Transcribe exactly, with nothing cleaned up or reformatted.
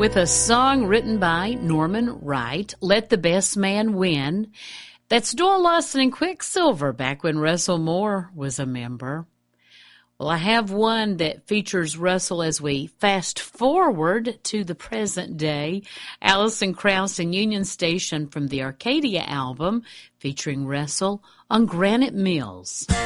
with a song written by Norman Wright, Let the Best Man Win. That's Doyle Lawson and Quicksilver back when Russell Moore was a member. Well, I have one that features Russell as we fast forward to the present day. Alison Krauss and Union Station from the Arcadia album featuring Russell on Granite Mills.